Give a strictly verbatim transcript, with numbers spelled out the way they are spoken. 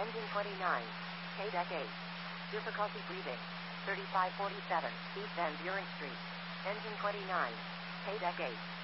Engine twenty-nine. K deck eight. Difficulty breathing. thirty-five forty-seven. East End Buren Street. Engine twenty-nine. K deck eight.